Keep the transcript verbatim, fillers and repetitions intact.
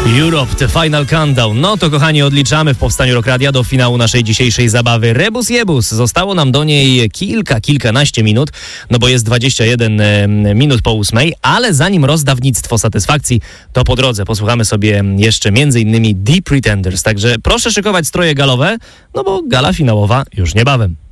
Europe, The Final Countdown. No to, kochani, odliczamy w Powstaniu Rock Radia do finału naszej dzisiejszej zabawy Rebus Jebus. Zostało nam do niej kilka, kilkanaście minut, no bo jest dwadzieścia jeden minut po ósmej, ale zanim rozdawnictwo satysfakcji, to po drodze posłuchamy sobie jeszcze między innymi The Pretenders. Także proszę szykować stroje galowe, no bo gala finałowa już niebawem.